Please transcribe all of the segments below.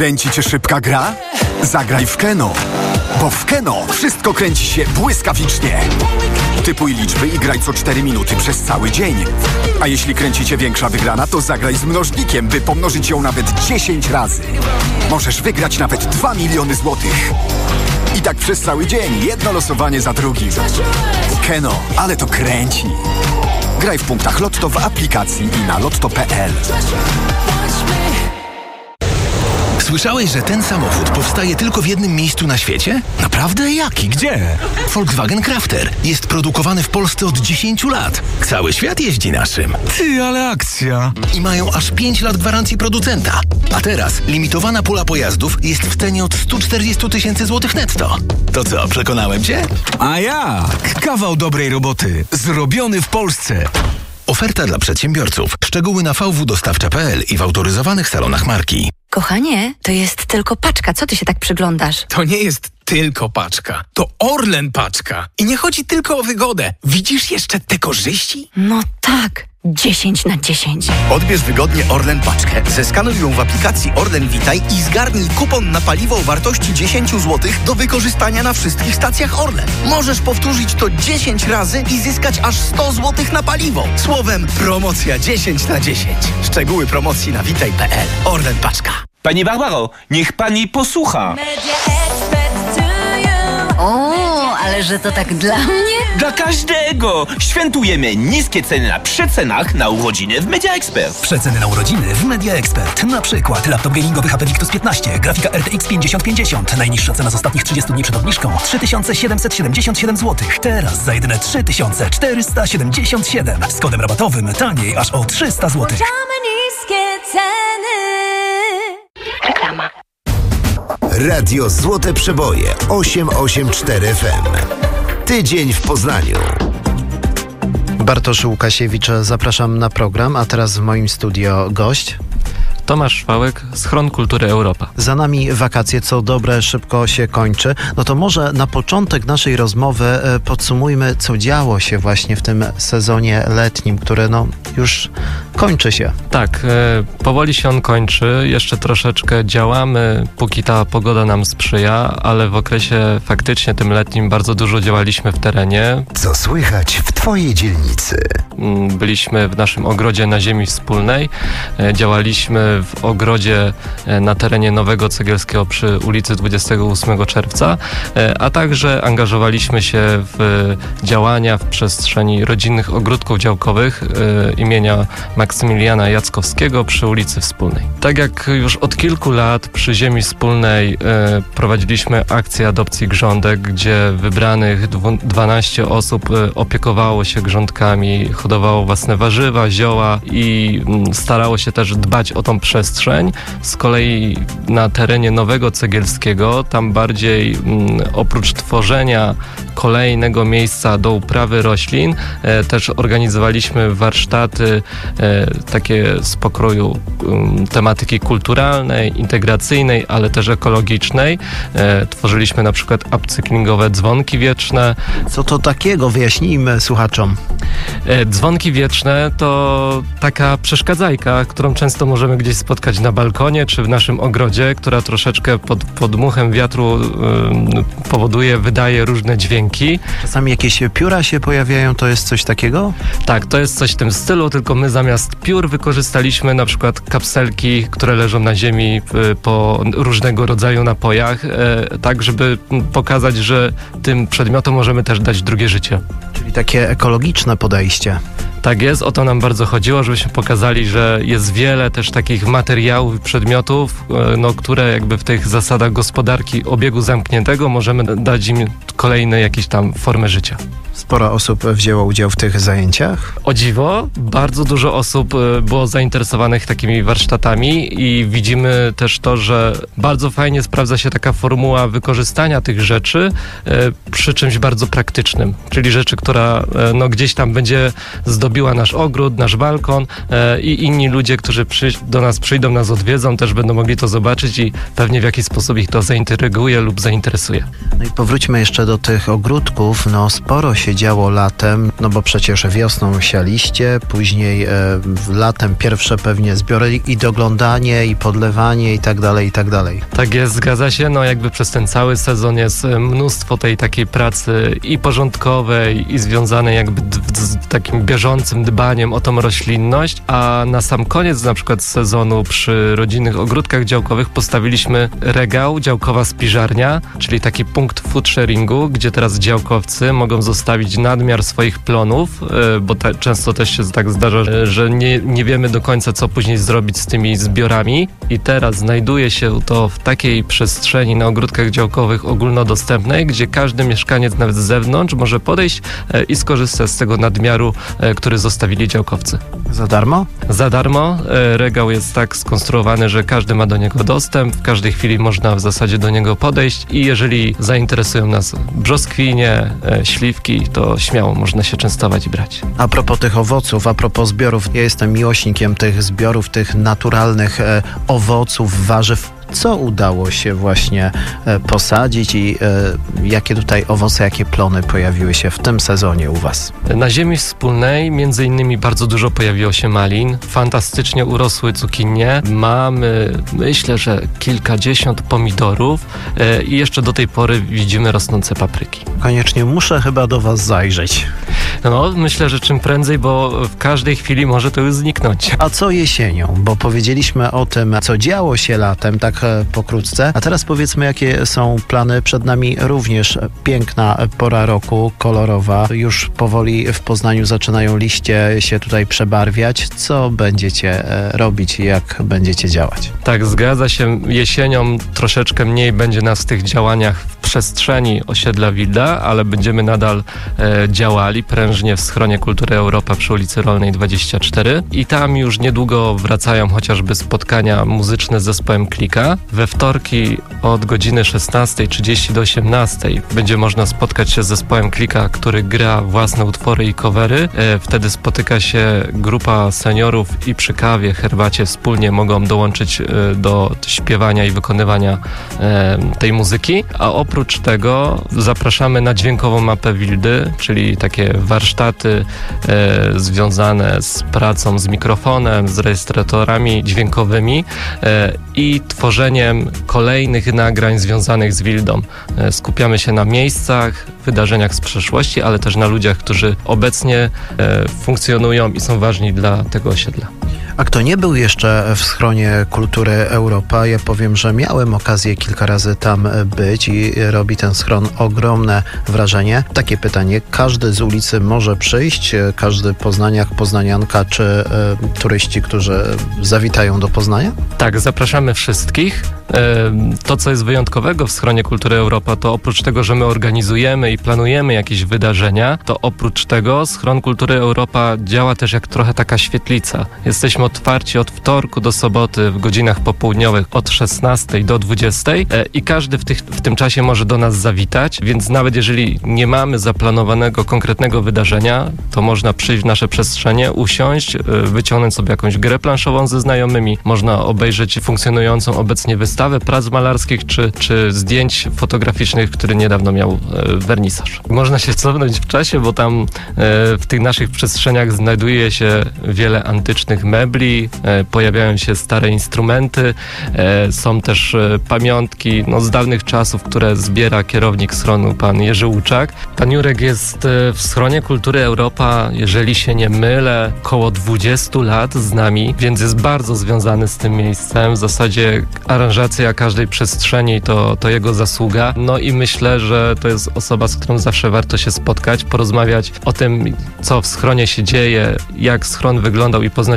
Kręci cię szybka gra? Zagraj w Keno. Bo w Keno wszystko kręci się błyskawicznie. Typuj liczby i graj co 4 minuty przez cały dzień. A jeśli kręci cię większa wygrana, to zagraj z mnożnikiem, by pomnożyć ją nawet 10 razy. Możesz wygrać nawet 2 miliony złotych. I tak przez cały dzień, jedno losowanie za drugim. Keno, ale to kręci. Graj w punktach Lotto w aplikacji i na lotto.pl. Słyszałeś, że ten samochód powstaje tylko w jednym miejscu na świecie? Naprawdę? Jaki? Gdzie? Volkswagen Crafter. Jest produkowany w Polsce od 10 lat. Cały świat jeździ naszym. Ty, ale akcja! I mają aż 5 lat gwarancji producenta. A teraz limitowana pula pojazdów jest w cenie od 140 000 złotych netto. To co, przekonałem cię? A jak? Kawał dobrej roboty. Zrobiony w Polsce. Oferta dla przedsiębiorców. Szczegóły na vwdostawcza.pl i w autoryzowanych salonach marki. Kochanie, to jest tylko paczka. Co ty się tak przyglądasz? To nie jest tylko paczka. To Orlen paczka. I nie chodzi tylko o wygodę. Widzisz jeszcze te korzyści? No tak. 10 na 10. Odbierz wygodnie Orlen paczkę, zeskanuj ją w aplikacji Orlen Witaj i zgarnij kupon na paliwo o wartości 10 zł do wykorzystania na wszystkich stacjach Orlen. Możesz powtórzyć to 10 razy i zyskać aż 100 zł na paliwo. Słowem, promocja 10 na 10. Szczegóły promocji na witaj.pl. Orlen paczka. Pani Barbaro, niech pani posłucha. O, ale że to tak dla mnie? Dla każdego! Świętujemy niskie ceny na przecenach na urodziny w Media Expert. Przeceny na urodziny w Media Expert. Na przykład laptop gamingowy HP Victus 15, grafika RTX 5050. Najniższa cena z ostatnich 30 dni przed obniżką 3777 zł. Teraz za jedyne 3477. Z kodem rabatowym taniej aż o 300 zł. niskie ceny. Reklama. Radio Złote Przeboje 884 FM. Tydzień w Poznaniu. Bartosz Łukasiewicz, zapraszam na program, a teraz w moim studio gość. Tomasz Szwałek, Schron Kultury Europa. Za nami wakacje, co dobre, szybko się kończy. No to może na początek naszej rozmowy podsumujmy, co działo się właśnie w tym sezonie letnim, który już kończy się. Tak, powoli się on kończy. Jeszcze troszeczkę działamy, póki ta pogoda nam sprzyja, ale w okresie faktycznie tym letnim bardzo dużo działaliśmy w terenie. Co słychać w twojej dzielnicy? Byliśmy w naszym ogrodzie na ziemi wspólnej, działaliśmy w ogrodzie na terenie Nowego Cegielskiego przy ulicy 28 czerwca, a także angażowaliśmy się w działania w przestrzeni rodzinnych ogródków działkowych imienia Maksymiliana Jackowskiego przy ulicy Wspólnej. Tak jak już od kilku lat przy ziemi wspólnej prowadziliśmy akcję adopcji grządek, gdzie wybranych 12 osób opiekowało się grządkami, hodowało własne warzywa, zioła i starało się też dbać o tą przestrzeń. Z kolei na terenie Nowego Cegielskiego, tam bardziej oprócz tworzenia kolejnego miejsca do uprawy roślin, też organizowaliśmy warsztaty takie z pokroju tematyki kulturalnej, integracyjnej, ale też ekologicznej. Tworzyliśmy na przykład upcyklingowe dzwonki wieczne. Co to takiego? Wyjaśnijmy słuchaczom. Dzwonki wieczne to taka przeszkadzajka, którą często możemy gdzieś spotkać na balkonie czy w naszym ogrodzie, która troszeczkę pod podmuchem wiatru wydaje różne dźwięki. Czasami jakieś pióra się pojawiają, to jest coś takiego? Tak, to jest coś w tym stylu, tylko my zamiast piór wykorzystaliśmy na przykład kapselki, które leżą na ziemi po różnego rodzaju napojach, tak żeby pokazać, że tym przedmiotom możemy też dać drugie życie. Czyli takie ekologiczne podejście. Tak jest, o to nam bardzo chodziło, żebyśmy pokazali, że jest wiele też takich materiałów i przedmiotów, które jakby w tych zasadach gospodarki obiegu zamkniętego możemy dać im kolejne jakieś tam formy życia. Sporo osób wzięło udział w tych zajęciach? O dziwo, bardzo dużo osób było zainteresowanych takimi warsztatami i widzimy też to, że bardzo fajnie sprawdza się taka formuła wykorzystania tych rzeczy przy czymś bardzo praktycznym, czyli rzeczy, która gdzieś tam będzie zdobiona ozdobiła nasz ogród, nasz balkon i inni ludzie, którzy do nas przyjdą, nas odwiedzą, też będą mogli to zobaczyć i pewnie w jakiś sposób ich to zaintryguje lub zainteresuje. No i powróćmy jeszcze do tych ogródków. No sporo się działo latem, no bo przecież wiosną sialiście, później latem pierwsze pewnie zbiory i doglądanie, i podlewanie i tak dalej, i tak dalej. Tak jest, zgadza się. No jakby przez ten cały sezon jest mnóstwo tej takiej pracy i porządkowej, i związanej jakby z takim bieżącym dbaniem o tą roślinność, a na sam koniec na przykład sezonu przy rodzinnych ogródkach działkowych postawiliśmy regał, działkowa spiżarnia, czyli taki punkt food sharingu, gdzie teraz działkowcy mogą zostawić nadmiar swoich plonów, bo często też się tak zdarza, że nie wiemy do końca, co później zrobić z tymi zbiorami i teraz znajduje się to w takiej przestrzeni na ogródkach działkowych ogólnodostępnej, gdzie każdy mieszkaniec nawet z zewnątrz może podejść i skorzystać z tego nadmiaru, który zostawili działkowcy. Za darmo? Za darmo. Regał jest tak skonstruowany, że każdy ma do niego dostęp, w każdej chwili można w zasadzie do niego podejść i jeżeli zainteresują nas brzoskwinie, śliwki, to śmiało można się częstować i brać. A propos tych owoców, a propos zbiorów, ja jestem miłośnikiem tych zbiorów, tych naturalnych owoców, warzyw. Co udało się właśnie posadzić i jakie tutaj owoce, jakie plony pojawiły się w tym sezonie u Was? Na ziemi wspólnej między innymi bardzo dużo pojawiło się malin, fantastycznie urosły cukinie, mamy myślę, że kilkadziesiąt pomidorów i jeszcze do tej pory widzimy rosnące papryki. Koniecznie muszę chyba do Was zajrzeć. No, myślę, że czym prędzej, bo w każdej chwili może to już zniknąć. A co jesienią? Bo powiedzieliśmy o tym, co działo się latem, tak pokrótce. A teraz powiedzmy, jakie są plany przed nami. Również piękna pora roku, kolorowa. Już powoli w Poznaniu zaczynają liście się tutaj przebarwiać. Co będziecie robić i jak będziecie działać? Tak, zgadza się. Jesienią troszeczkę mniej będzie nas w tych działaniach w przestrzeni osiedla Wilda, ale będziemy nadal działali prężnie w Schronie Kultury Europa przy ulicy Rolnej 24 i tam już niedługo wracają chociażby spotkania muzyczne z zespołem Klika. We wtorki od godziny 16:30 do 18:00 będzie można spotkać się z zespołem Klika, który gra własne utwory i covery. Wtedy spotyka się grupa seniorów i przy kawie, herbacie wspólnie mogą dołączyć do śpiewania i wykonywania tej muzyki. A oprócz tego zapraszamy na dźwiękową mapę Wildy, czyli takie warsztaty związane z pracą z mikrofonem, z rejestratorami dźwiękowymi i tworzeniem kolejnych nagrań związanych z Wildą. Skupiamy się na miejscach, wydarzeniach z przeszłości, ale też na ludziach, którzy obecnie funkcjonują i są ważni dla tego osiedla. A kto nie był jeszcze w Schronie Kultury Europa, ja powiem, że miałem okazję kilka razy tam być i robi ten schron ogromne wrażenie. Takie pytanie, każdy z ulicy może przyjść? Każdy poznaniak, poznanianka czy turyści, którzy zawitają do Poznania? Tak, zapraszamy wszystkich. To, co jest wyjątkowego w Schronie Kultury Europa, to oprócz tego, że my organizujemy i planujemy jakieś wydarzenia, to oprócz tego Schron Kultury Europa działa też jak trochę taka świetlica. Jesteśmy otwarci od wtorku do soboty w godzinach popołudniowych od 16 do 20 i każdy w tym czasie może do nas zawitać, więc nawet jeżeli nie mamy zaplanowanego konkretnego wydarzenia, to można przyjść w nasze przestrzenie, usiąść, wyciągnąć sobie jakąś grę planszową ze znajomymi, można obejrzeć funkcjonującą obecnie wystawę prac malarskich czy zdjęć fotograficznych, który niedawno miał wernisaż. Można się cofnąć w czasie, bo tam w tych naszych przestrzeniach znajduje się wiele antycznych mebli, pojawiają się stare instrumenty, są też pamiątki z dawnych czasów, które zbiera kierownik schronu, pan Jerzy Łuczak. Pan Jurek jest w Schronie Kultury Europa, jeżeli się nie mylę, około 20 lat z nami, więc jest bardzo związany z tym miejscem. W zasadzie aranżacja każdej przestrzeni to jego zasługa. No i myślę, że to jest osoba, z którą zawsze warto się spotkać, porozmawiać o tym, co w schronie się dzieje, jak schron wyglądał i poznać jego historię.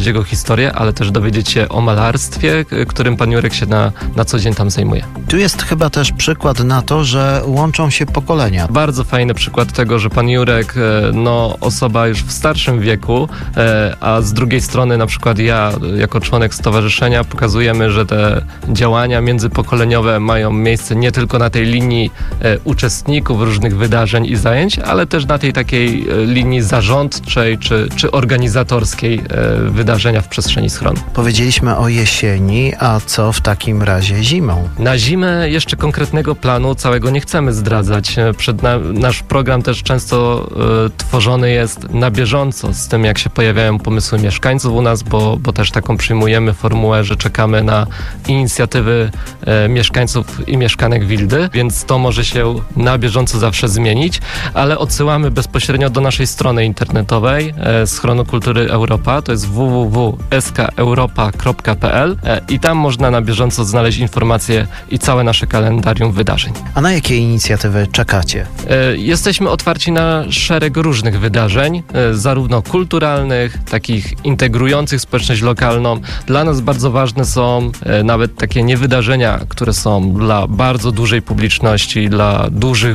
historię, ale też dowiedzieć się o malarstwie, którym pan Jurek się na co dzień tam zajmuje. Tu jest chyba też przykład na to, że łączą się pokolenia. Bardzo fajny przykład tego, że pan Jurek, osoba już w starszym wieku, a z drugiej strony na przykład ja, jako członek stowarzyszenia, pokazujemy, że te działania międzypokoleniowe mają miejsce nie tylko na tej linii uczestników różnych wydarzeń i zajęć, ale też na tej takiej linii zarządczej czy organizatorskiej wydarzenia w przestrzeni schronu. Powiedzieliśmy o jesieni, a co w takim razie zimą? Na zimę jeszcze konkretnego planu całego nie chcemy zdradzać. Nasz program też często tworzony jest na bieżąco z tym, jak się pojawiają pomysły mieszkańców u nas, bo też taką przyjmujemy formułę, że czekamy na inicjatywy mieszkańców i mieszkanek Wildy, więc to może się na bieżąco zawsze zmienić, ale odsyłamy bezpośrednio do naszej strony internetowej Schronu Kultury Europa, to jest www.skeuropa.pl i tam można na bieżąco znaleźć informacje i całe nasze kalendarium wydarzeń. A na jakie inicjatywy czekacie? Jesteśmy otwarci na szereg różnych wydarzeń, zarówno kulturalnych, takich integrujących społeczność lokalną. Dla nas bardzo ważne są nawet takie niewydarzenia, które są dla bardzo dużej publiczności, dla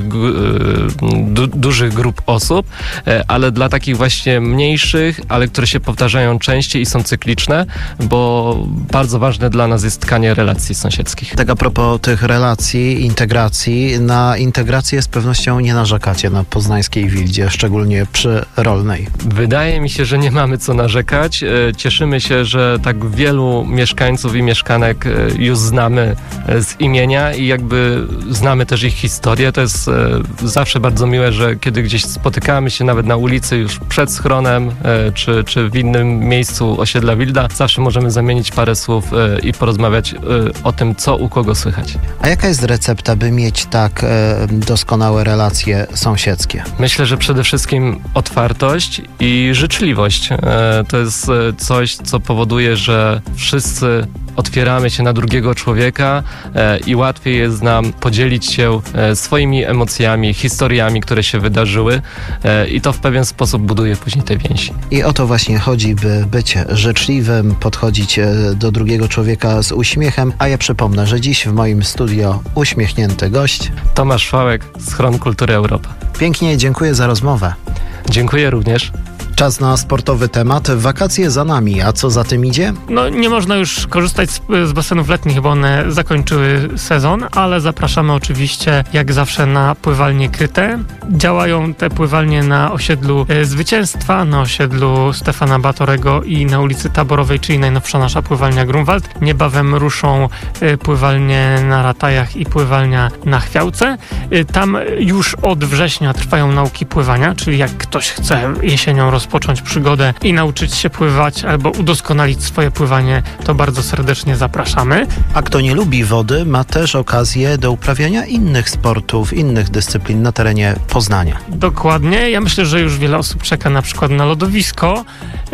dużych grup osób, ale dla takich właśnie mniejszych, ale które się powtarzają częściej i są cykliczne, bo bardzo ważne dla nas jest tkanie relacji sąsiedzkich. Tak a propos tych relacji, integracji, na integrację z pewnością nie narzekacie na poznańskiej Wildzie, szczególnie przy Rolnej. Wydaje mi się, że nie mamy co narzekać. Cieszymy się, że tak wielu mieszkańców i mieszkanek już znamy z imienia i jakby znamy też ich historię. To jest zawsze bardzo miłe, że kiedy gdzieś spotykamy się nawet na ulicy już przed schronem, czy w innym miejscu osiedla Wilda, zawsze możemy zamienić parę słów i porozmawiać o tym, co u kogo słychać. A jaka jest recepta, by mieć tak doskonałe relacje sąsiedzkie? Myślę, że przede wszystkim otwartość i życzliwość. To jest coś, co powoduje, że wszyscy otwieramy się na drugiego człowieka i łatwiej jest nam podzielić się swoimi emocjami, historiami, które się wydarzyły i to w pewien sposób buduje później te więzi. I o to właśnie chodzi, by być życzliwym, podchodzić do drugiego człowieka z uśmiechem, a ja przypomnę, że dziś w moim studio uśmiechnięty gość Tomasz Fałek, Schron Kultury Europa. Pięknie dziękuję za rozmowę. Dziękuję również. Czas na sportowy temat. Wakacje za nami, a co za tym idzie? No nie można już korzystać z basenów letnich, bo one zakończyły sezon, ale zapraszamy oczywiście jak zawsze na pływalnie kryte. Działają te pływalnie na osiedlu Zwycięstwa, na osiedlu Stefana Batorego i na ulicy Taborowej, czyli najnowsza nasza pływalnia Grunwald. Niebawem ruszą pływalnie na Ratajach i pływalnia na Chwiałce. Tam już od września trwają nauki pływania, czyli jak ktoś chce jesienią rozpocząć przygodę i nauczyć się pływać albo udoskonalić swoje pływanie, to bardzo serdecznie zapraszamy. A kto nie lubi wody, ma też okazję do uprawiania innych sportów, innych dyscyplin na terenie Poznania. Dokładnie. Ja myślę, że już wiele osób czeka na przykład na lodowisko.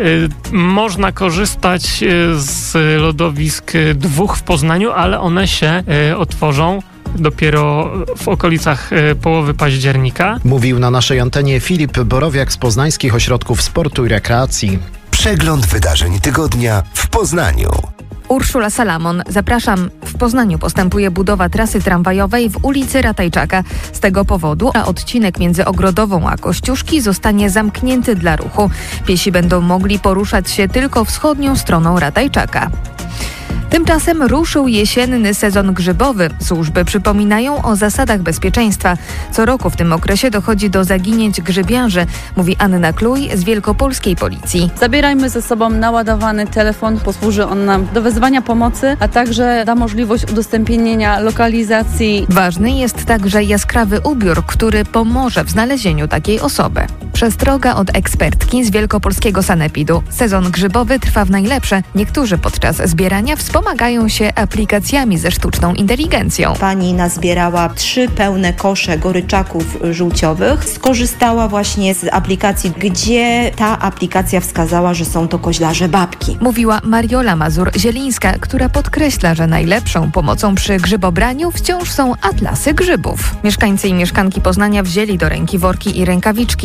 Można korzystać z lodowisk 2 w Poznaniu, ale one się otworzą dopiero w okolicach połowy października. Mówił na naszej antenie Filip Borowiak z Poznańskich Ośrodków Sportu i Rekreacji. Przegląd wydarzeń tygodnia w Poznaniu. Urszula Salamon. Zapraszam. W Poznaniu postępuje budowa trasy tramwajowej w ulicy Ratajczaka. Z tego powodu odcinek między Ogrodową a Kościuszki zostanie zamknięty dla ruchu. Piesi będą mogli poruszać się tylko wschodnią stroną Ratajczaka. Tymczasem ruszył jesienny sezon grzybowy. Służby przypominają o zasadach bezpieczeństwa. Co roku w tym okresie dochodzi do zaginięć grzybiarzy, mówi Anna Kluj z Wielkopolskiej Policji. Zabierajmy ze sobą naładowany telefon, posłuży on nam do wezwania pomocy, a także da możliwość udostępnienia lokalizacji. Ważny jest także jaskrawy ubiór, który pomoże w znalezieniu takiej osoby. Przestroga od ekspertki z Wielkopolskiego Sanepidu. Sezon grzybowy trwa w najlepsze. Niektórzy podczas zbierania wspomagają się aplikacjami ze sztuczną inteligencją. Pani nazbierała 3 pełne kosze goryczaków żółciowych. Skorzystała właśnie z aplikacji, gdzie ta aplikacja wskazała, że są to koźlarze babki. Mówiła Mariola Mazur-Zielińska, która podkreśla, że najlepszą pomocą przy grzybobraniu wciąż są atlasy grzybów. Mieszkańcy i mieszkanki Poznania wzięli do ręki worki i rękawiczki.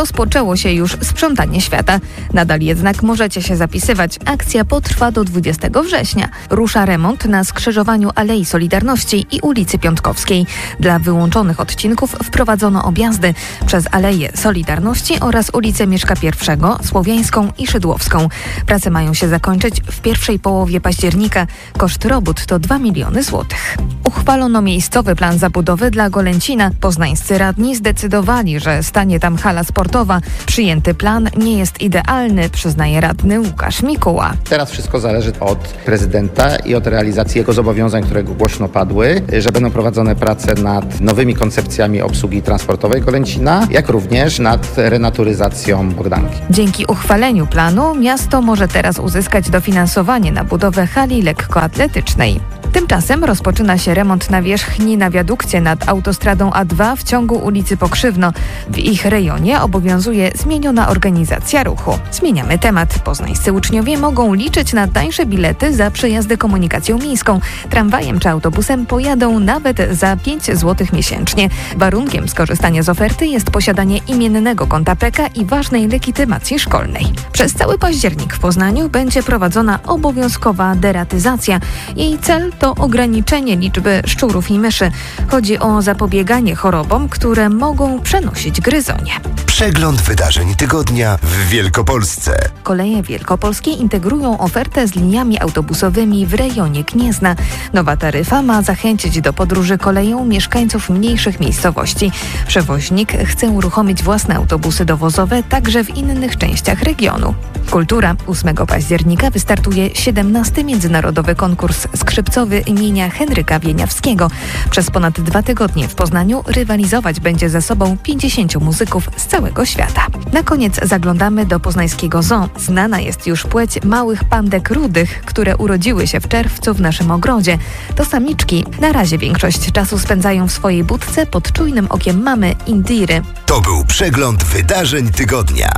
rozpoczęło się już sprzątanie świata. Nadal jednak możecie się zapisywać. Akcja potrwa do 20 września. Rusza remont na skrzyżowaniu Alei Solidarności i ulicy Piątkowskiej. Dla wyłączonych odcinków wprowadzono objazdy przez Aleję Solidarności oraz ulicę Mieszka I, Słowiańską i Szydłowską. Prace mają się zakończyć w pierwszej połowie października. Koszt robót to 2 miliony złotych. Uchwalono miejscowy plan zabudowy dla Golęcina. Poznańscy radni zdecydowali, że stanie tam hala sportowa. Przyjęty plan nie jest idealny, przyznaje radny Łukasz Mikuła. Teraz wszystko zależy od prezydenta i od realizacji jego zobowiązań, które głośno padły, że będą prowadzone prace nad nowymi koncepcjami obsługi transportowej Golęcina, jak również nad renaturyzacją Bogdanki. Dzięki uchwaleniu planu miasto może teraz uzyskać dofinansowanie na budowę hali lekkoatletycznej. Tymczasem rozpoczyna się remont nawierzchni na wiadukcie nad autostradą A2 w ciągu ulicy Pokrzywno. W ich rejonie obowiązuje zmieniona organizacja ruchu. Zmieniamy temat. Poznańscy uczniowie mogą liczyć na tańsze bilety za przejazdy komunikacją miejską. Tramwajem czy autobusem pojadą nawet za 5 zł miesięcznie. Warunkiem skorzystania z oferty jest posiadanie imiennego konta PEKA i ważnej legitymacji szkolnej. Przez cały październik w Poznaniu będzie prowadzona obowiązkowa deratyzacja. Jej cel to ograniczenie liczby szczurów i myszy. Chodzi o zapobieganie chorobom, które mogą przenosić gryzonie. Przegląd wydarzeń tygodnia w Wielkopolsce. Koleje wielkopolskie integrują ofertę z liniami autobusowymi w rejonie Gniezna. Nowa taryfa ma zachęcić do podróży koleją mieszkańców mniejszych miejscowości. Przewoźnik chce uruchomić własne autobusy dowozowe także w innych częściach regionu. Kultura. 8 października wystartuje 17. Międzynarodowy konkurs skrzypcowy imienia Henryka Wieniawskiego. Przez ponad 2 tygodnie w Poznaniu rywalizować będzie ze sobą 50 muzyków z całego świata. Na koniec zaglądamy do poznańskiego zoo. Znana jest już płeć małych pandek rudych, które urodziły się w czerwcu w naszym ogrodzie. To samiczki. Na razie większość czasu spędzają w swojej budce pod czujnym okiem mamy Indiry. To był przegląd wydarzeń tygodnia.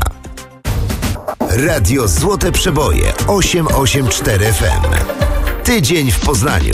Radio Złote Przeboje 884 FM. Tydzień w Poznaniu.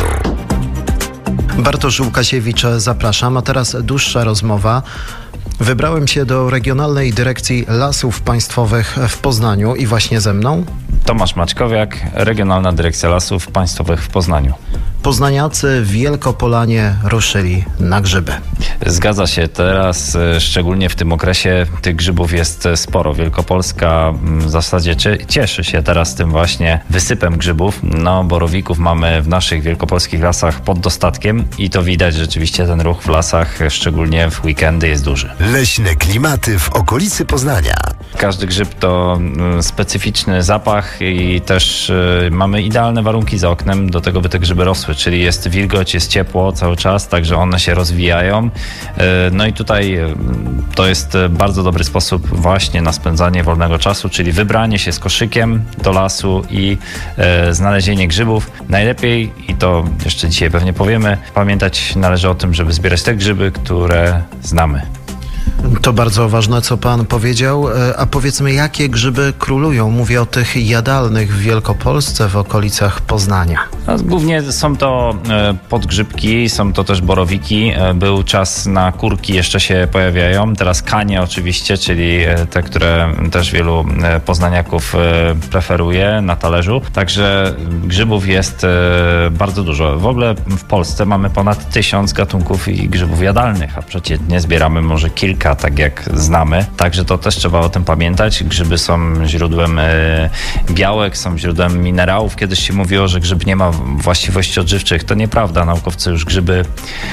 Bartosz Łukasiewicz, zapraszam. A teraz dłuższa rozmowa. Wybrałem się do Regionalnej Dyrekcji Lasów Państwowych w Poznaniu i właśnie ze mną Tomasz Maćkowiak, Regionalna Dyrekcja Lasów Państwowych w Poznaniu. Poznaniacy w Wielkopolanie ruszyli na grzyby. Zgadza się. Teraz, szczególnie w tym okresie, tych grzybów jest sporo. Wielkopolska w zasadzie cieszy się teraz tym właśnie wysypem grzybów. No, borowików mamy w naszych wielkopolskich lasach pod dostatkiem i to widać rzeczywiście, ten ruch w lasach, szczególnie w weekendy, jest duży. Leśne klimaty w okolicy Poznania. Każdy grzyb to specyficzny zapach i też mamy idealne warunki za oknem do tego, by te grzyby rosły, czyli jest wilgoć, jest ciepło cały czas, także one się rozwijają. No i tutaj to jest bardzo dobry sposób właśnie na spędzanie wolnego czasu, czyli wybranie się z koszykiem do lasu i znalezienie grzybów. Najlepiej, i to jeszcze dzisiaj pewnie powiemy, pamiętać należy o tym, żeby zbierać te grzyby, które znamy. To bardzo ważne, co pan powiedział. A powiedzmy, jakie grzyby królują? Mówię o tych jadalnych w Wielkopolsce, w okolicach Poznania. No, głównie są to podgrzybki, są to też borowiki. Był czas na kurki, jeszcze się pojawiają. Teraz kanie oczywiście, czyli te, które też wielu poznaniaków preferuje na talerzu. Także grzybów jest bardzo dużo. W ogóle w Polsce mamy ponad 1000 gatunków i grzybów jadalnych, a przeciętnie zbieramy może kilka, tak jak znamy. Także to też trzeba o tym pamiętać. Grzyby są źródłem białek, są źródłem minerałów. Kiedyś się mówiło, że grzyb nie ma właściwości odżywczych. To nieprawda. Naukowcy już grzyby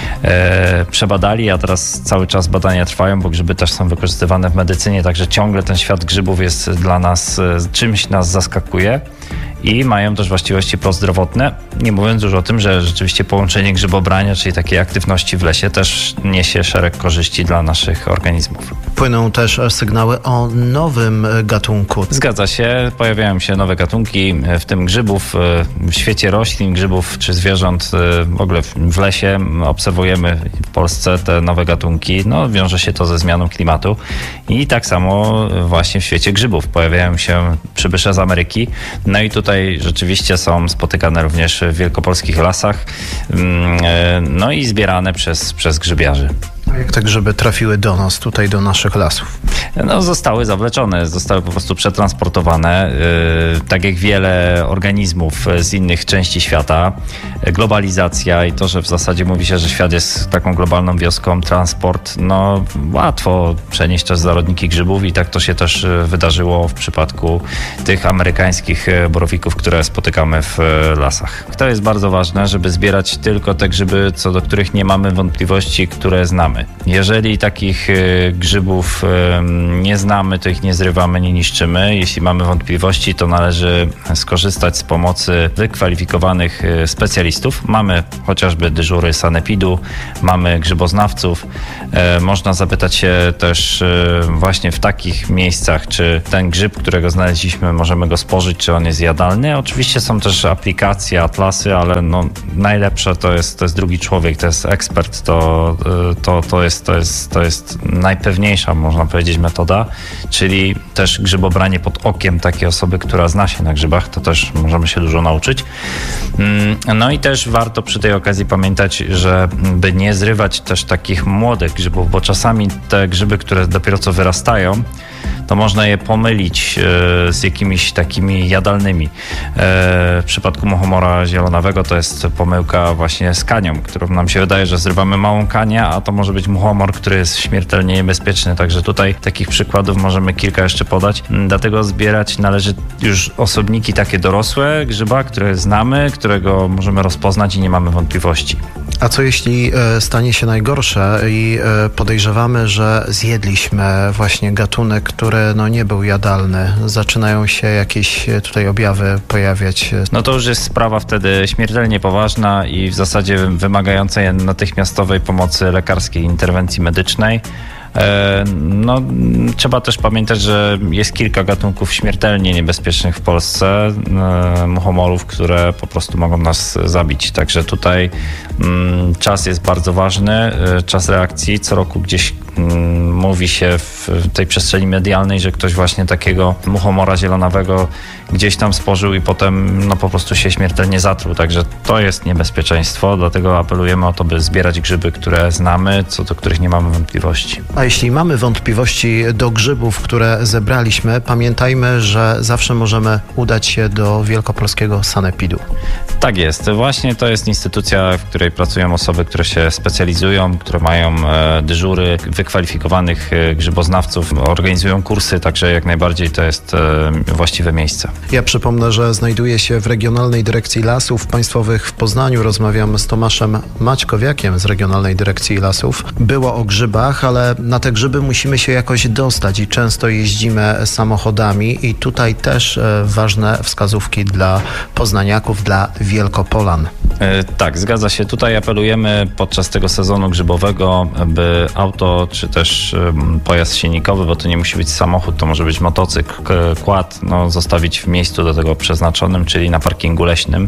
przebadali, a teraz cały czas badania trwają, bo grzyby też są wykorzystywane w medycynie, także ciągle ten świat grzybów jest dla nas czymś, nas zaskakuje. I mają też właściwości prozdrowotne, nie mówiąc już o tym, że rzeczywiście połączenie grzybobrania, czyli takiej aktywności w lesie, też niesie szereg korzyści dla naszych organizmów. Płyną też sygnały o nowym gatunku. Zgadza się, pojawiają się nowe gatunki, w tym grzybów, w świecie roślin, grzybów czy zwierząt, w ogóle w lesie obserwujemy w Polsce te nowe gatunki. No, wiąże się to ze zmianą klimatu i tak samo właśnie w świecie grzybów pojawiają się przybysze z Ameryki. No i tutaj rzeczywiście są spotykane również w wielkopolskich lasach, no i zbierane przez grzybiarzy. A jak te grzyby trafiły do nas, tutaj do naszych lasów? No, zostały zawleczone, zostały po prostu przetransportowane, tak jak wiele organizmów z innych części świata. Globalizacja i to, że w zasadzie mówi się, że świat jest taką globalną wioską, transport, no łatwo przenieść też zarodniki grzybów i tak to się też wydarzyło w przypadku tych amerykańskich borowików, które spotykamy w lasach. To jest bardzo ważne, żeby zbierać tylko te grzyby, co do których nie mamy wątpliwości, które znamy. Jeżeli takich grzybów nie znamy, to ich nie zrywamy, nie niszczymy. Jeśli mamy wątpliwości, to należy skorzystać z pomocy wykwalifikowanych specjalistów. Mamy chociażby dyżury sanepidu, mamy grzyboznawców. Można zapytać się też właśnie w takich miejscach, czy ten grzyb, którego znaleźliśmy, możemy go spożyć, czy on jest jadalny. Oczywiście są też aplikacje, atlasy, ale no, najlepsze to jest drugi człowiek, to jest ekspert, to jest najpewniejsza, można powiedzieć, metoda, czyli też grzybobranie pod okiem takiej osoby, która zna się na grzybach, to też możemy się dużo nauczyć. No i też warto przy tej okazji pamiętać, że by nie zrywać też takich młodych grzybów, bo czasami te grzyby, które dopiero co wyrastają, to można je pomylić z jakimiś takimi jadalnymi. W przypadku muchomora zielonawego to jest pomyłka właśnie z kanią, którą nam się wydaje, że zrywamy małą kanię, a to może być muchomor, który jest śmiertelnie niebezpieczny. Także tutaj takich przykładów możemy kilka jeszcze podać. Dlatego zbierać należy już osobniki takie dorosłe grzyba, które znamy, którego możemy rozpoznać i nie mamy wątpliwości. A co jeśli stanie się najgorsze i podejrzewamy, że zjedliśmy właśnie gatunek, który nie był jadalny? Zaczynają się jakieś tutaj objawy pojawiać? No to już jest sprawa wtedy śmiertelnie poważna i w zasadzie wymagająca natychmiastowej pomocy lekarskiej, interwencji medycznej. No, trzeba też pamiętać, że jest kilka gatunków śmiertelnie niebezpiecznych w Polsce, muchomorów, które po prostu mogą nas zabić. Także tutaj czas jest bardzo ważny, czas reakcji. Co roku gdzieś mówi się w tej przestrzeni medialnej, że ktoś właśnie takiego muchomora zielonawego gdzieś tam spożył i potem po prostu się śmiertelnie zatruł. Także to jest niebezpieczeństwo, dlatego apelujemy o to, by zbierać grzyby, które znamy, co do których nie mamy wątpliwości. A jeśli mamy wątpliwości do grzybów, które zebraliśmy, pamiętajmy, że zawsze możemy udać się do wielkopolskiego sanepidu. Tak jest. Właśnie to jest instytucja, w której pracują osoby, które się specjalizują, które mają dyżury wykwalifikowanych grzyboznawców, organizują kursy, także jak najbardziej to jest właściwe miejsce. Ja przypomnę, że znajduję się w Regionalnej Dyrekcji Lasów Państwowych w Poznaniu. Rozmawiam z Tomaszem Maćkowiakiem z Regionalnej Dyrekcji Lasów. Było o grzybach, ale na te grzyby musimy się jakoś dostać i często jeździmy samochodami i tutaj też ważne wskazówki dla poznaniaków, dla Wielkopolan. Tak, zgadza się. Tutaj apelujemy podczas tego sezonu grzybowego, by auto czy też pojazd silnikowy, bo to nie musi być samochód, to może być motocykl, quad, zostawić w miejscu do tego przeznaczonym, czyli na parkingu leśnym,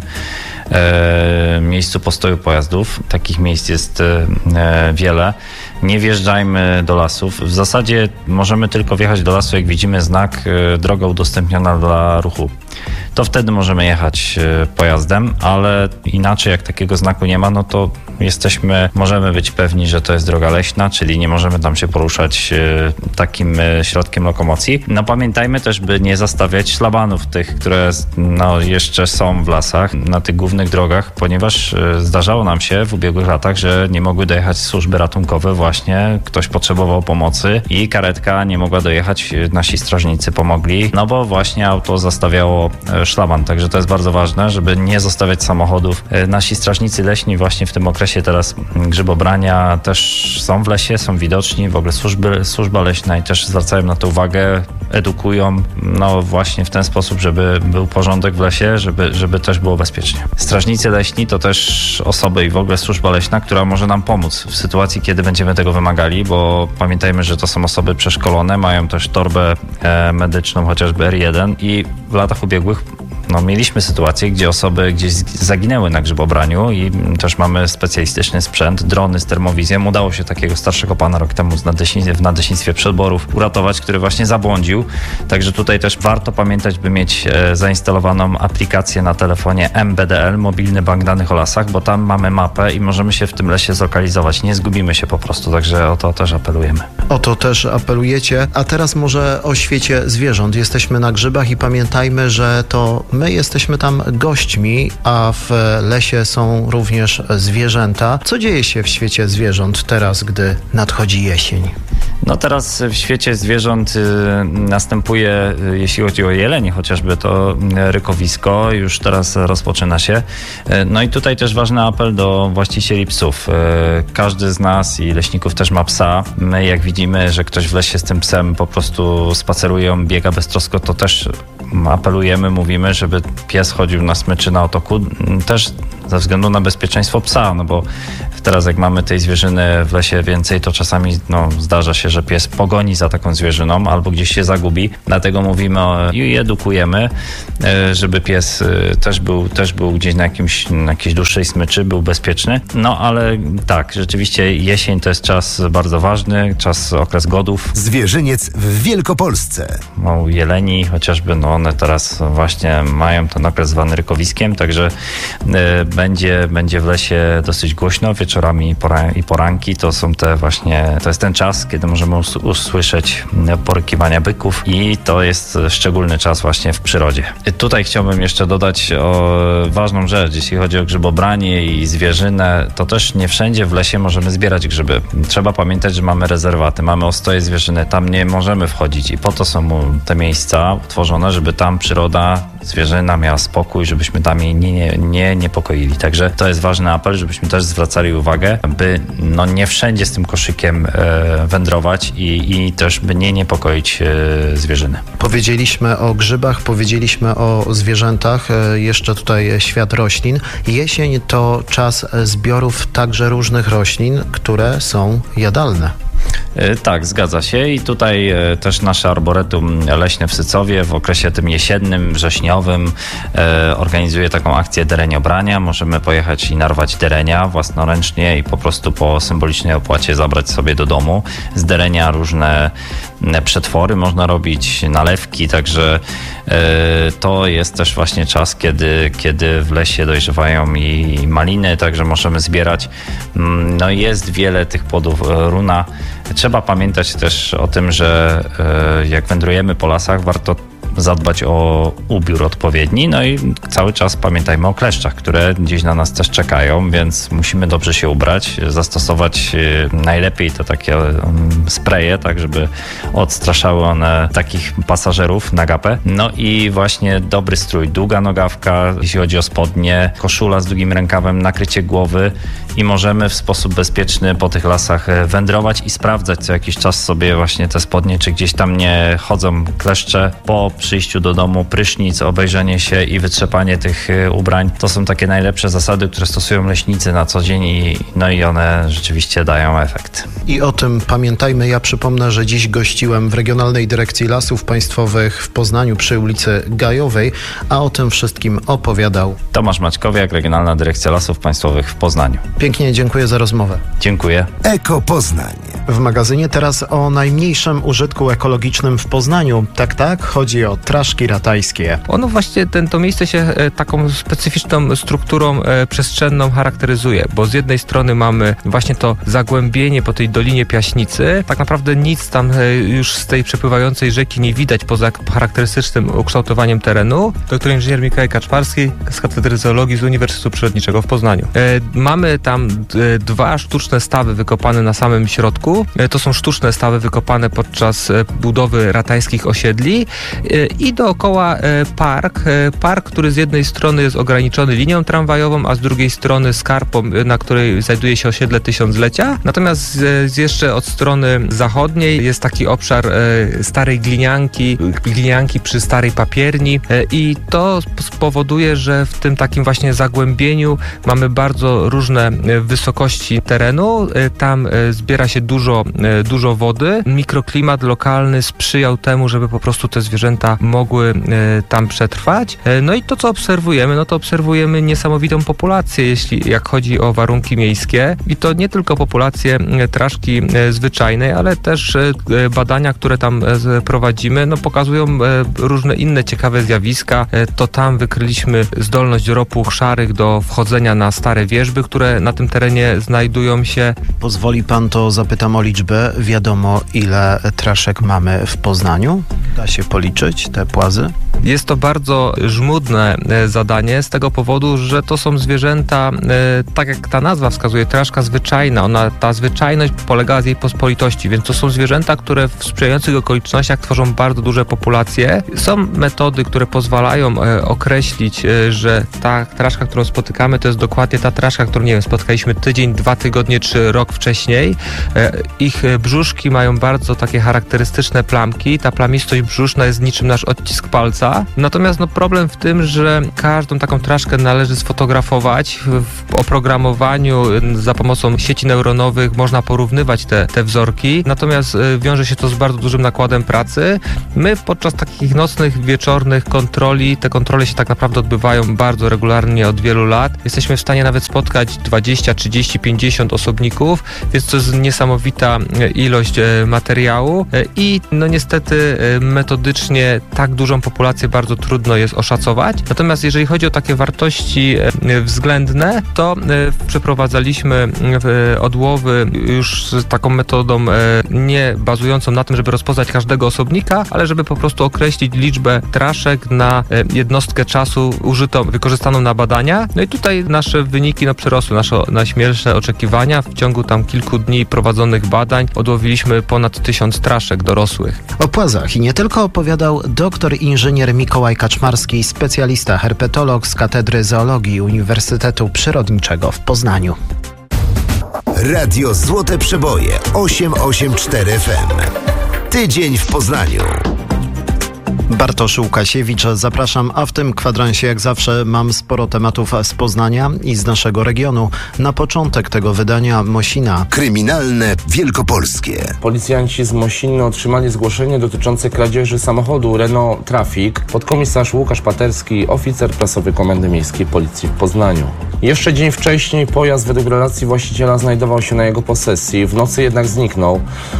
miejscu postoju pojazdów. Takich miejsc jest wiele. Nie wjeżdżajmy do lasów. W zasadzie możemy tylko wjechać do lasu, jak widzimy znak droga udostępniona dla ruchu. To wtedy możemy jechać pojazdem, ale inaczej jak takiego znaku nie ma, to możemy być pewni, że to jest droga leśna, czyli nie możemy tam się poruszać takim środkiem lokomocji. Pamiętajmy też, by nie zastawiać szlabanów tych, które jeszcze są w lasach, na tych głównych drogach, ponieważ zdarzało nam się w ubiegłych latach, że nie mogły dojechać służby ratunkowe, właśnie ktoś potrzebował pomocy i karetka nie mogła dojechać, nasi strażnicy pomogli, bo właśnie auto zastawiało szlaban, także to jest bardzo ważne, żeby nie zostawiać samochodów. Nasi strażnicy leśni właśnie w tym okresie teraz grzybobrania też są w lesie, są widoczni, w ogóle służba leśna i też zwracają na to uwagę, edukują, właśnie w ten sposób, żeby był porządek w lesie, żeby też było bezpiecznie. Strażnicy leśni to też osoby i w ogóle służba leśna, która może nam pomóc w sytuacji, kiedy będziemy tego wymagali, bo pamiętajmy, że to są osoby przeszkolone, mają też torbę medyczną, chociażby R1 i w latach ubiegłych mieliśmy sytuację, gdzie osoby gdzieś zaginęły na grzybobraniu i też mamy specjalistyczny sprzęt, drony z termowizją. Udało się takiego starszego pana rok temu w nadleśnictwie Przedborów uratować, który właśnie zabłądził. Także tutaj też warto pamiętać, by mieć zainstalowaną aplikację na telefonie MBDL, Mobilny Bank Danych o Lasach, bo tam mamy mapę i możemy się w tym lesie zlokalizować. Nie zgubimy się po prostu, także o to też apelujemy. O to też apelujecie. A teraz może o świecie zwierząt. Jesteśmy na grzybach i pamiętajmy, że to my jesteśmy tam gośćmi, a w lesie są również zwierzęta. Co dzieje się w świecie zwierząt teraz, gdy nadchodzi jesień? No teraz w świecie zwierząt następuje, jeśli chodzi o jelenie chociażby, to rykowisko już teraz rozpoczyna się. No i tutaj też ważny apel do właścicieli psów. Każdy z nas i leśników też ma psa. My jak widzimy, że ktoś w lesie z tym psem po prostu spaceruje, biega beztrosko, to też apelujemy, mówimy, żeby pies chodził na smyczy na otoku, też ze względu na bezpieczeństwo psa, no bo teraz jak mamy tej zwierzyny w lesie więcej, to czasami zdarza się, że pies pogoni za taką zwierzyną albo gdzieś się zagubi. Dlatego mówimy i edukujemy, żeby pies też był gdzieś na jakiejś dłuższej smyczy, był bezpieczny. No ale tak, rzeczywiście jesień to jest czas bardzo ważny, okres godów. Zwierzyniec w Wielkopolsce. Jeleni chociażby, one teraz właśnie mają ten okres zwany rykowiskiem, także będzie w lesie dosyć głośno. Wieczorami i poranki to jest ten czas, kiedy możemy usłyszeć porykiwania byków i to jest szczególny czas właśnie w przyrodzie. Tutaj chciałbym jeszcze dodać ważną rzecz, jeśli chodzi o grzybobranie i zwierzynę, to też nie wszędzie w lesie możemy zbierać grzyby. Trzeba pamiętać, że mamy rezerwaty, mamy ostoje zwierzyny, tam nie możemy wchodzić i po to są te miejsca utworzone, żeby tam przyroda, zwierzyna miała spokój, żebyśmy tam jej nie niepokoili. Także to jest ważny apel, żebyśmy też zwracali uwagę, by nie wszędzie z tym koszykiem wędrować i też by nie niepokoić zwierzyny. Powiedzieliśmy o grzybach, powiedzieliśmy o zwierzętach, jeszcze tutaj świat roślin. Jesień to czas zbiorów także różnych roślin, które są jadalne. Tak, zgadza się i tutaj też nasze arboretum leśne w Sycowie w okresie tym jesiennym, wrześniowym organizuje taką akcję dereniobrania. Możemy pojechać i narwać derenia własnoręcznie i po prostu po symbolicznej opłacie zabrać sobie do domu. Z derenia różne przetwory można robić, nalewki, także to jest też właśnie czas, kiedy w lesie dojrzewają i maliny, także możemy zbierać. No i jest wiele tych płodów runa. Trzeba pamiętać też o tym, że jak wędrujemy po lasach, warto zadbać o ubiór odpowiedni, no i cały czas pamiętajmy o kleszczach, które gdzieś na nas też czekają, więc musimy dobrze się ubrać, zastosować najlepiej te takie spreje, tak żeby odstraszały one takich pasażerów na gapę. No i właśnie dobry strój, długa nogawka, jeśli chodzi o spodnie, koszula z długim rękawem, nakrycie głowy i możemy w sposób bezpieczny po tych lasach wędrować i sprawdzać co jakiś czas sobie właśnie te spodnie, czy gdzieś tam nie chodzą kleszcze. Po przyjściu do domu prysznic, obejrzenie się i wytrzepanie tych ubrań. To są takie najlepsze zasady, które stosują leśnicy na co dzień i one rzeczywiście dają efekt. I o tym pamiętajmy. Ja przypomnę, że dziś gościłem w Regionalnej Dyrekcji Lasów Państwowych w Poznaniu przy ulicy Gajowej, a o tym wszystkim opowiadał Tomasz Maćkowiak, Regionalna Dyrekcja Lasów Państwowych w Poznaniu. Pięknie dziękuję za rozmowę. Dziękuję. Eko Poznań. W magazynie teraz o najmniejszym użytku ekologicznym w Poznaniu. Tak, chodzi o Traszki Ratajskie. Ono właśnie, to miejsce się taką specyficzną strukturą przestrzenną charakteryzuje, bo z jednej strony mamy właśnie to zagłębienie po tej Dolinie Piaśnicy. Tak naprawdę nic tam już z tej przepływającej rzeki nie widać poza charakterystycznym ukształtowaniem terenu. Doktor inżynier Mikołaj Kaczmarski z Katedry Zoologii z Uniwersytetu Przyrodniczego w Poznaniu. Mamy tam dwa sztuczne stawy wykopane na samym środku. To są sztuczne stawy wykopane podczas budowy ratajskich osiedli i dookoła park, który z jednej strony jest ograniczony linią tramwajową, a z drugiej strony skarpą, na której znajduje się osiedle Tysiąclecia. Natomiast jeszcze od strony zachodniej jest taki obszar starej glinianki przy starej papierni i to spowoduje, że w tym takim właśnie zagłębieniu mamy bardzo różne wysokości terenu. Tam zbiera się dużo wody. Mikroklimat lokalny sprzyjał temu, żeby po prostu te zwierzęta zwierzęta mogły tam przetrwać. No i to, co obserwujemy, no to obserwujemy niesamowitą populację, jak chodzi o warunki miejskie i to nie tylko populację traszki zwyczajnej, ale też badania, które tam prowadzimy, no pokazują różne inne ciekawe zjawiska. To tam wykryliśmy zdolność ropłuch szarych do wchodzenia na stare wierzby, które na tym terenie znajdują się. Pozwoli pan, to zapytam o liczbę. Wiadomo, ile traszek mamy w Poznaniu? Da się policzyć te płazy? Jest to bardzo żmudne zadanie z tego powodu, że to są zwierzęta, tak jak ta nazwa wskazuje, traszka zwyczajna. Ta zwyczajność polegała z jej pospolitości, więc to są zwierzęta, które w sprzyjających okolicznościach tworzą bardzo duże populacje. Są metody, które pozwalają określić, że ta traszka, którą spotykamy, to jest dokładnie ta traszka, którą, nie wiem, spotkaliśmy tydzień, 2 tygodnie czy rok wcześniej. Ich brzuszki mają bardzo takie charakterystyczne plamki. Ta plamistość brzuszna jest niczym nasz odcisk palca. Natomiast problem w tym, że każdą taką traszkę należy sfotografować. W oprogramowaniu za pomocą sieci neuronowych można porównywać te wzorki. Natomiast wiąże się to z bardzo dużym nakładem pracy. My podczas takich nocnych, wieczornych kontroli, te kontrole się tak naprawdę odbywają bardzo regularnie od wielu lat. Jesteśmy w stanie nawet spotkać 20, 30, 50 osobników, więc to jest niesamowita ilość materiału i niestety metodycznie tak dużą populację bardzo trudno jest oszacować. Natomiast jeżeli chodzi o takie wartości względne, to przeprowadzaliśmy odłowy już z taką metodą nie bazującą na tym, żeby rozpoznać każdego osobnika, ale żeby po prostu określić liczbę traszek na jednostkę czasu wykorzystaną na badania. No i tutaj nasze wyniki przerosły nasze najśmielsze oczekiwania. W ciągu tam kilku dni prowadzonych badań odłowiliśmy ponad 1000 traszek dorosłych. O płazach i nie tylko opowiadał doktor inżynier Mikołaj Kaczmarski, specjalista herpetolog z Katedry Zoologii Uniwersytetu Przyrodniczego w Poznaniu. Radio Złote Przeboje 884 FM. Tydzień w Poznaniu. Bartosz Łukasiewicz, zapraszam, a w tym kwadransie jak zawsze mam sporo tematów z Poznania i z naszego regionu. Na początek tego wydania Mosina. Kryminalne Wielkopolskie. Policjanci z Mosiny otrzymali zgłoszenie dotyczące kradzieży samochodu Renault Traffic. Podkomisarz Łukasz Paterski, oficer prasowy Komendy Miejskiej Policji w Poznaniu. Jeszcze dzień wcześniej pojazd według relacji właściciela znajdował się na jego posesji. W nocy jednak zniknął.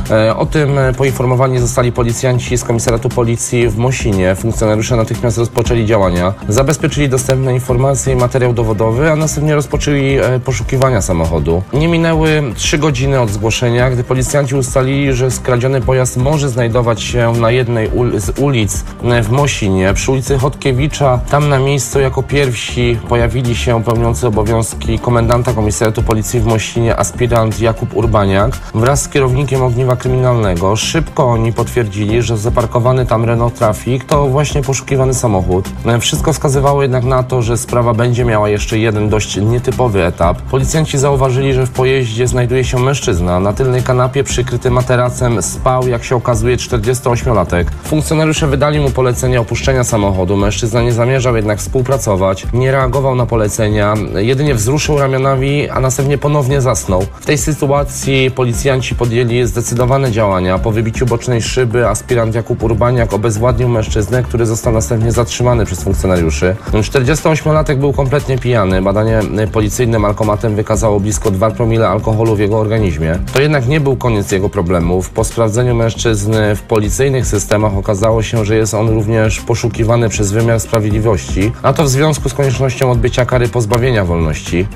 O tym poinformowani zostali policjanci z Komisariatu Policji w Mosinie. Funkcjonariusze natychmiast rozpoczęli działania. Zabezpieczyli dostępne informacje i materiał dowodowy, a następnie rozpoczęli poszukiwania samochodu. Nie minęły 3 godziny od zgłoszenia, gdy policjanci ustalili, że skradziony pojazd może znajdować się na jednej z ulic w Mosinie. Przy ulicy Chodkiewicza. Tam na miejscu jako pierwsi pojawili się pełniący obowiązki komendanta Komisariatu Policji w Mosinie aspirant Jakub Urbaniak wraz z kierownikiem ogniwa kryminalnego. Szybko oni potwierdzili, że zaparkowany tam Renault Traffic to właśnie poszukiwany samochód. Wszystko wskazywało jednak na to, że sprawa będzie miała jeszcze jeden dość nietypowy etap. Policjanci zauważyli, że w pojeździe znajduje się mężczyzna. Na tylnej kanapie przykryty materacem spał, jak się okazuje, 48-latek. Funkcjonariusze wydali mu polecenie opuszczenia samochodu. Mężczyzna nie zamierzał jednak współpracować, nie reagował na polecenia, jedynie wzruszył ramionami, a następnie ponownie zasnął. W tej sytuacji policjanci podjęli zdecydowane działania. Po wybiciu bocznej szyby aspirant Jakub Urbaniak obezwładnił mężczyznę, który został następnie zatrzymany przez funkcjonariuszy. 48-latek był kompletnie pijany. Badanie policyjne alkomatem wykazało blisko 2 promile alkoholu w jego organizmie. To jednak nie był koniec jego problemów. Po sprawdzeniu mężczyzny w policyjnych systemach okazało się, że jest on również poszukiwany przez wymiar sprawiedliwości, a to w związku z koniecznością odbycia kary pozbawienia wolności.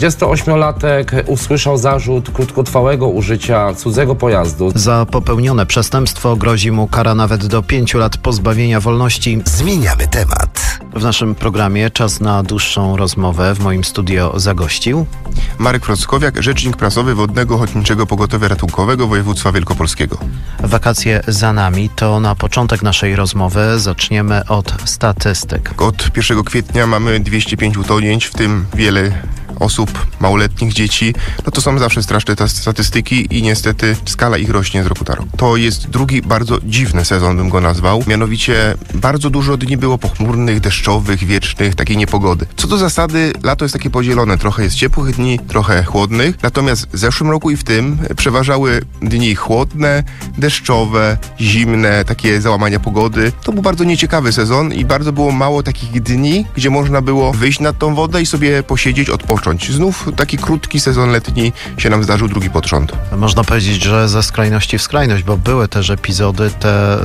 48-latek usłyszał zarzut krótkotrwałego użycia cudzego pojazdu. Za popełnione przestępstwo grozi mu kara nawet do 5 lat pozbawienia wolności. Zmieniamy temat. W naszym programie czas na dłuższą rozmowę. W moim studio zagościł Marek Frockowiak, rzecznik prasowy Wodnego Ochotniczego Pogotowia Ratunkowego Województwa Wielkopolskiego. Wakacje za nami, to na początek naszej rozmowy zaczniemy od statystyk. Od 1 kwietnia mamy 205 utonięć, w tym wiele osób, małoletnich dzieci, no to są zawsze straszne te statystyki i niestety skala ich rośnie z roku na rok. To jest drugi bardzo dziwny sezon, bym go nazwał. Mianowicie bardzo dużo dni było pochmurnych, deszczowych, wiecznych, takiej niepogody. Co do zasady, lato jest takie podzielone. Trochę jest ciepłych dni, trochę chłodnych. Natomiast w zeszłym roku i w tym przeważały dni chłodne, deszczowe, zimne, takie załamania pogody. To był bardzo nieciekawy sezon i bardzo było mało takich dni, gdzie można było wyjść nad tą wodę i sobie posiedzieć, odpocząć. Znów taki krótki sezon letni się nam zdarzył, drugi pod rząd. Można powiedzieć, że ze skrajności w skrajność, bo były też epizody, te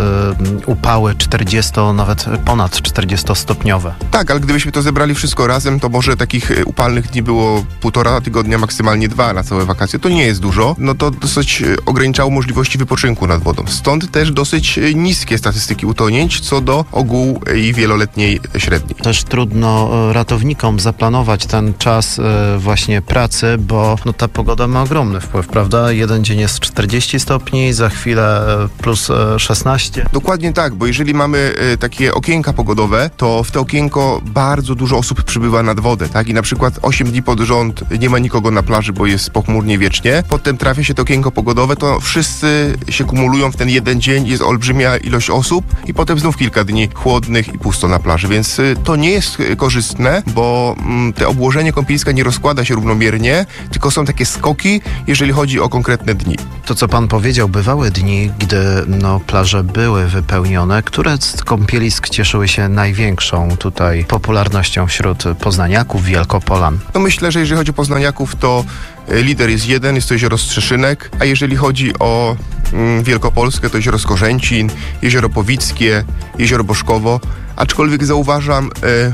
upały 40, nawet ponad 40-stopniowe. Tak, ale gdybyśmy to zebrali wszystko razem, to może takich upalnych dni było 1,5 tygodnia, maksymalnie 2 na całe wakacje. To nie jest dużo. No to dosyć ograniczało możliwości wypoczynku nad wodą. Stąd też dosyć niskie statystyki utonięć co do ogółu i wieloletniej średniej. Też trudno ratownikom zaplanować ten czas właśnie pracy, bo no, ta pogoda ma ogromny wpływ, prawda? Jeden dzień jest 40 stopni, za chwilę plus 16. Dokładnie tak, bo jeżeli mamy takie okienka pogodowe, to w to okienko bardzo dużo osób przybywa nad wodę, tak? I na przykład 8 dni pod rząd nie ma nikogo na plaży, bo jest pochmurnie wiecznie. Potem trafia się to okienko pogodowe, to wszyscy się kumulują w ten jeden dzień, jest olbrzymia ilość osób i potem znów kilka dni chłodnych i pusto na plaży, więc to nie jest korzystne, bo te obłożenie kąpieliska nie rozkłada się równomiernie, tylko są takie skoki, jeżeli chodzi o konkretne dni. To, co pan powiedział, bywały dni, gdy plaże były wypełnione. Które z kąpielisk cieszyły się największą tutaj popularnością wśród poznaniaków, wielkopolan? No myślę, że jeżeli chodzi o poznaniaków, to lider jest jeden, jest to jezioro Strzeszynek, a jeżeli chodzi o Wielkopolskę, to jezioro Skorzęcin, jezioro Powickie, jezioro Boszkowo. Aczkolwiek zauważam,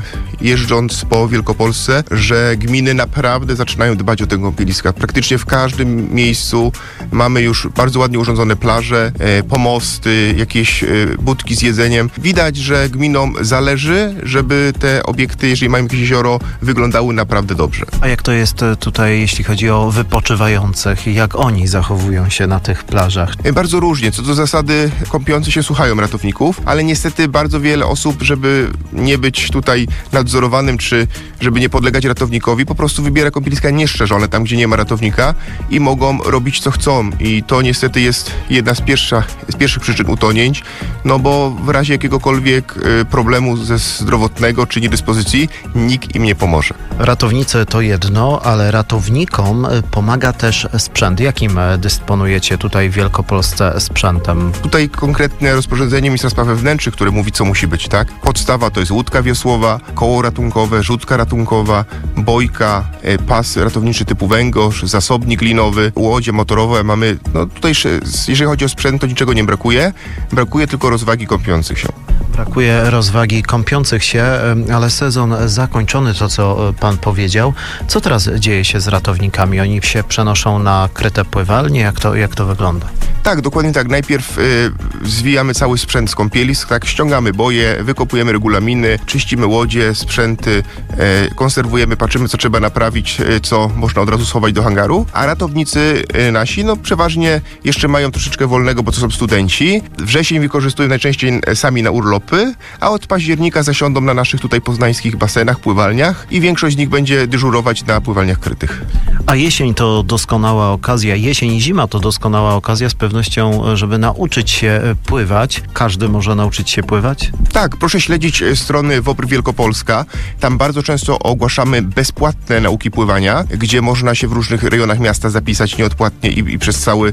jeżdżąc po Wielkopolsce, że gminy naprawdę zaczynają dbać o te kąpieliska. Praktycznie w każdym miejscu mamy już bardzo ładnie urządzone plaże, pomosty, jakieś budki z jedzeniem. Widać, że gminom zależy, żeby te obiekty, jeżeli mają jakieś jezioro, wyglądały naprawdę dobrze. A jak to jest tutaj, jeśli chodzi o wypoczywających? Jak oni zachowują się na tych plażach? Bardzo różnie. Co do zasady, kąpiący się słuchają ratowników, ale niestety bardzo wiele osób, żeby nie być tutaj nadzorowanym, czy żeby nie podlegać ratownikowi, po prostu wybiera kąpieliska nieszczerzone, tam gdzie nie ma ratownika i mogą robić co chcą. I to niestety jest jedna z pierwszych przyczyn utonięć, no bo w razie jakiegokolwiek problemu zdrowotnego czy niedyspozycji nikt im nie pomoże. Ratownicy to jedno, ale ratownikom pomaga też sprzęt. Jakim dysponujecie tutaj w Wielkopolsce sprzętem? Tutaj konkretne rozporządzenie ministra spraw wewnętrznych, które mówi, co musi być, tak? Podstawa to jest łódka wiosłowa, koło ratunkowe, rzutka ratunkowa, bojka, pas ratowniczy typu węgorz, zasobnik linowy, łodzie motorowe. Mamy, no tutaj, jeżeli chodzi o sprzęt, to niczego nie brakuje. Brakuje tylko rozwagi kąpiących się. Brakuje rozwagi kąpiących się, ale sezon zakończony, to co pan powiedział. Co teraz dzieje się z ratownikami? Oni się przenoszą na kryte pływalnie? Jak to wygląda? Tak, dokładnie tak. Najpierw zwijamy cały sprzęt z kąpielisk, tak, ściągamy boje, wykopujemy regulaminy, czyścimy łodzie, sprzęty, konserwujemy, patrzymy, co trzeba naprawić, co można od razu schować do hangaru, a ratownicy nasi, no przeważnie jeszcze mają troszeczkę wolnego, bo to są studenci. Wrzesień wykorzystują najczęściej sami na urlopy, a od października zasiądą na naszych tutaj poznańskich basenach, pływalniach i większość z nich będzie dyżurować na pływalniach krytych. A jesień to doskonała okazja, jesień i zima to doskonała okazja z pewnością, żeby nauczyć się pływać. Każdy może nauczyć się pływać? Tak, proszę śledzić strony WOPR Wielkopolska. Tam bardzo często ogłaszamy bezpłatne nauki pływania, gdzie można się w różnych rejonach miasta zapisać nieodpłatnie i przez cały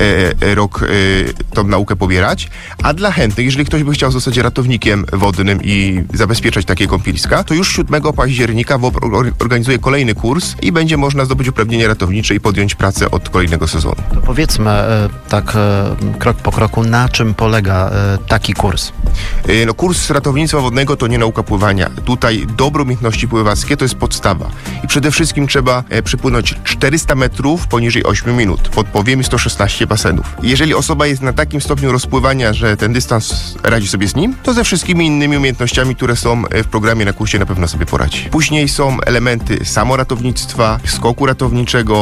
rok tą naukę pobierać. A dla chętnych, jeżeli ktoś by chciał zostać ratownikiem wodnym i zabezpieczać takie kąpieliska, to już 7 października WOPR organizuje kolejny kurs i będzie można zdobyć uprawnienie ratownicze i podjąć pracę od kolejnego sezonu. To powiedzmy tak krok po kroku, na czym polega taki kurs? No, kurs ratownictwa wodnego to nie nauka pływania. Tutaj dobre umiejętności pływackie to jest podstawa. I przede wszystkim trzeba przepłynąć 400 metrów poniżej 8 minut. Podpowiem 116 basenów. Jeżeli osoba jest na takim stopniu rozpływania, że ten dystans radzi sobie z nim, to ze wszystkimi innymi umiejętnościami, które są w programie na kursie, na pewno sobie poradzi. Później są elementy samoratownictwa, skoku ratowniczego,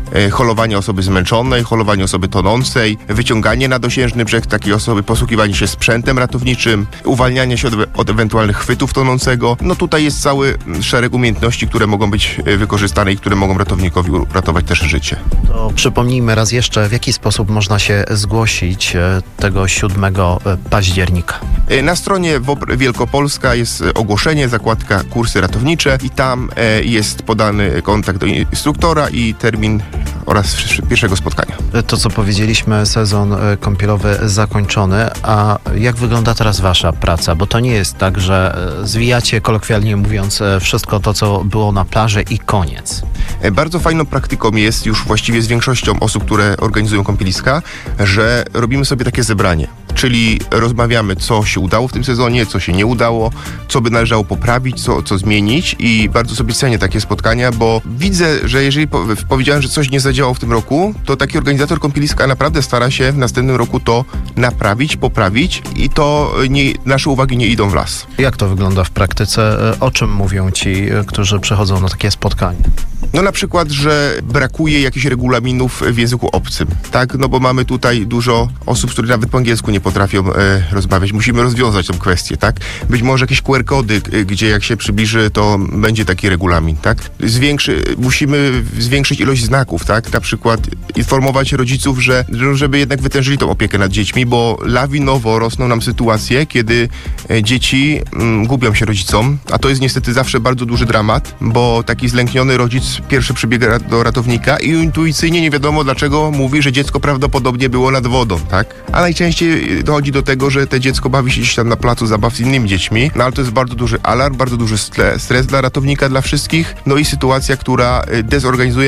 holowanie osoby zmęczonej, holowanie osoby tonącej, wyciąganie na dosiężny brzeg takiej osoby, posługiwanie się sprzętem ratowniczym, uwalnianie się od ewentualnych chwytów tonącego. No tutaj jest cały szereg umiejętności, które mogą być wykorzystane i które mogą ratownikowi uratować też życie. To przypomnijmy raz jeszcze, w jaki sposób można się zgłosić tego 7 października. Na stronie WOPR Wielkopolska jest ogłoszenie, zakładka kursy ratownicze i tam jest podany kontakt do instruktora i termin oraz pierwszego spotkania. To, co powiedzieliśmy, sezon kąpielowy zakończony, a jak wygląda teraz wasza praca? Bo to nie jest tak, że zwijacie, kolokwialnie mówiąc, wszystko to, co było na plaży i koniec. Bardzo fajną praktyką jest już właściwie z większością osób, które organizują kąpieliska, że robimy sobie takie zebranie. Czyli rozmawiamy, co się udało w tym sezonie, co się nie udało, co by należało poprawić, co zmienić i bardzo sobie cenię takie spotkania, bo widzę, że jeżeli powiedziałem, że coś nie zadziałało w tym roku, to taki organizator kąpieliska naprawdę stara się w następnym roku to naprawić, poprawić i to nasze uwagi nie idą w las. Jak to wygląda w praktyce? O czym mówią ci, którzy przychodzą na takie spotkanie? No na przykład, że brakuje jakichś regulaminów w języku obcym, tak? No bo mamy tutaj dużo osób, które nawet po angielsku nie potrafią rozmawiać. Musimy rozwiązać tę kwestię, tak? Być może jakieś QR-kody, gdzie jak się przybliży, to będzie taki regulamin, tak? Musimy zwiększyć ilość znaków, tak? Na przykład informować rodziców, żeby jednak wytężyli tą opiekę nad dziećmi, bo lawinowo rosną nam sytuacje, kiedy dzieci gubią się rodzicom, a to jest niestety zawsze bardzo duży dramat, bo taki zlękniony rodzic pierwszy przybiega do ratownika i intuicyjnie nie wiadomo dlaczego mówi, że dziecko prawdopodobnie było nad wodą, tak? A najczęściej dochodzi do tego, że te dziecko bawi się gdzieś tam na placu zabaw z innymi dziećmi, no ale to jest bardzo duży alarm, bardzo duży stres dla ratownika, dla wszystkich, no i sytuacja, która dezorganizuje